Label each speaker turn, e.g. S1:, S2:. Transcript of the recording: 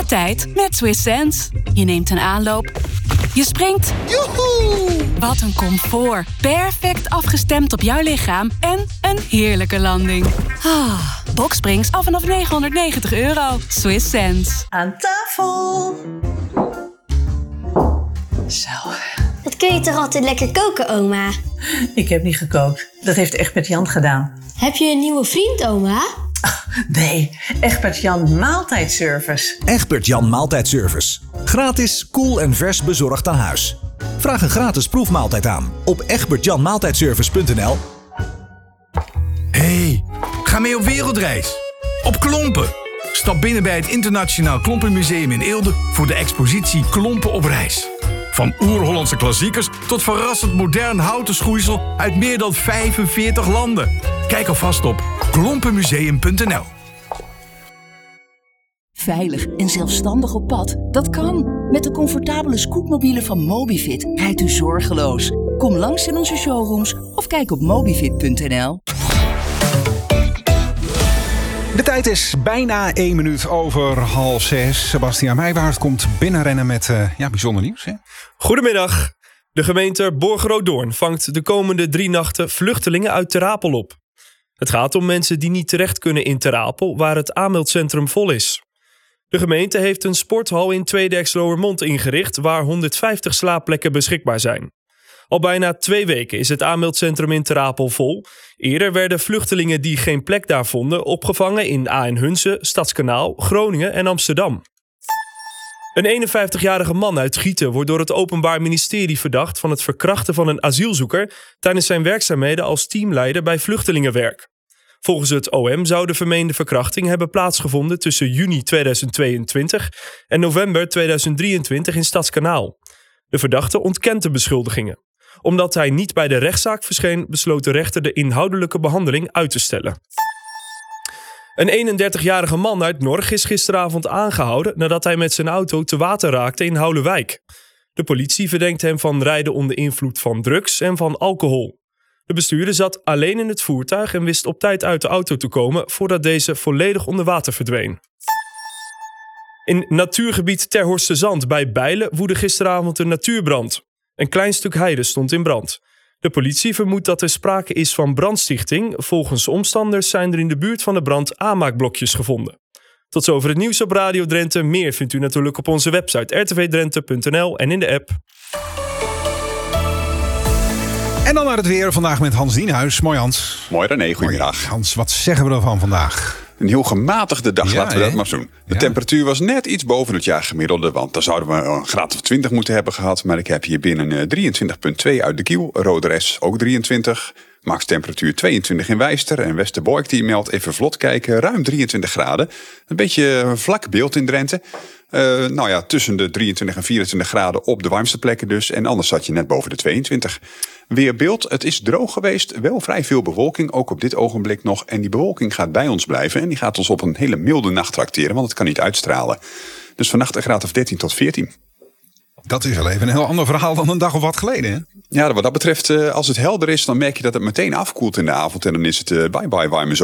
S1: tijd met Swiss Sense. Je neemt een aanloop. Je springt.
S2: Joehoe!
S1: Wat een comfort. Perfect afgestemd op jouw lichaam en een heerlijke landing. Boxsprings af vanaf €990. Swiss Sense.
S2: Aan tafel. Zo.
S3: Wat kun je toch altijd lekker koken, oma?
S2: Ik heb niet gekookt. Dat heeft Egbert Jan gedaan.
S3: Heb je een nieuwe vriend, oma?
S2: Nee, Egbert Jan Maaltijdservice.
S4: Egbert Jan Maaltijdservice. Gratis, koel en vers bezorgd aan huis. Vraag een gratis proefmaaltijd aan op egbertjanmaaltijdservice.nl.
S5: Hey, ga mee op wereldreis. Op Klompen. Stap binnen bij het Internationaal Klompenmuseum in Eelde voor de expositie Klompen op reis. Van oer-Hollandse klassiekers tot verrassend modern houten schoeisel uit meer dan 45 landen. Kijk alvast op klompenmuseum.nl.
S6: Veilig en zelfstandig op pad, dat kan. Met de comfortabele scootmobielen van Mobivit rijdt u zorgeloos. Kom langs in onze showrooms of kijk op mobivit.nl.
S7: De tijd is bijna 1 minuut over 5:30. Sebastiaan Meijwaard komt binnenrennen met bijzonder nieuws. Hè?
S8: Goedemiddag. De gemeente Borgeroodoorn vangt de komende 3 nachten vluchtelingen uit Ter Apel op. Het gaat om mensen die niet terecht kunnen in Ter Apel, waar het aanmeldcentrum vol is. De gemeente heeft een sporthal in Tweedijk-Slowermond ingericht, waar 150 slaapplekken beschikbaar zijn. Al bijna 2 weken is het aanmeldcentrum in Ter Apel vol. Eerder werden vluchtelingen die geen plek daar vonden opgevangen in Aen-Hunze, Stadskanaal, Groningen en Amsterdam. Een 51-jarige man uit Gieten wordt door het Openbaar Ministerie verdacht van het verkrachten van een asielzoeker tijdens zijn werkzaamheden als teamleider bij vluchtelingenwerk. Volgens het OM zou de vermeende verkrachting hebben plaatsgevonden tussen juni 2022 en november 2023 in Stadskanaal. De verdachte ontkent de beschuldigingen. Omdat hij niet bij de rechtszaak verscheen, besloot de rechter de inhoudelijke behandeling uit te stellen. Een 31-jarige man uit Norg is gisteravond aangehouden nadat hij met zijn auto te water raakte in Houwelwijk. De politie verdenkt hem van rijden onder invloed van drugs en van alcohol. De bestuurder zat alleen in het voertuig en wist op tijd uit de auto te komen voordat deze volledig onder water verdween. In natuurgebied Ter Horstezand bij Bijlen woedde gisteravond een natuurbrand. Een klein stuk heide stond in brand. De politie vermoedt dat er sprake is van brandstichting. Volgens omstanders zijn er in de buurt van de brand aanmaakblokjes gevonden. Tot zover het nieuws op Radio Drenthe. Meer vindt u natuurlijk op onze website rtvdrenthe.nl en in de app.
S7: En dan naar het weer vandaag met Hans Dienhuis. Mooi Hans.
S9: Mooi René, goedemiddag.
S7: Hans, wat zeggen we ervan vandaag?
S9: Een heel gematigde dag, laten we dat maar doen. De temperatuur was net iets boven het jaargemiddelde, want dan zouden we een graad of 20 moeten hebben gehad. Maar ik heb hier binnen 23,2 uit de Kiel. Roderes ook 23. Max temperatuur 22 in Wijster. En Westerbork die meldt, even vlot kijken, ruim 23 graden. Een beetje een vlak beeld in Drenthe. Tussen de 23 en 24 graden op de warmste plekken dus. En anders zat je net boven de 22. Weerbeeld, het is droog geweest, wel vrij veel bewolking, ook op dit ogenblik nog. En die bewolking gaat bij ons blijven en die gaat ons op een hele milde nacht trakteren, want het kan niet uitstralen. Dus vannacht een graad of 13 tot 14.
S7: Dat is wel even een heel ander verhaal dan een dag of wat geleden, hè?
S9: Ja, wat dat betreft, als het helder is, dan merk je dat het meteen afkoelt in de avond. En dan is het bye-bye warme